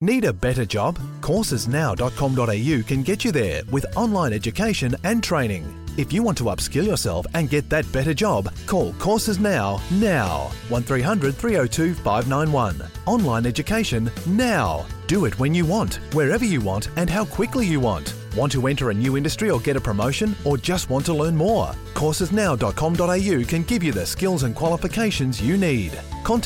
Need a better job? Coursesnow.com.au can get you there with online education and training. If you want to upskill yourself and get that better job, call Courses Now. 1300 302 591. Online education now. Do it when you want, wherever you want and how quickly you want. Want to enter a new industry or get a promotion, or just want to learn more? Coursesnow.com.au can give you the skills and qualifications you need. Contact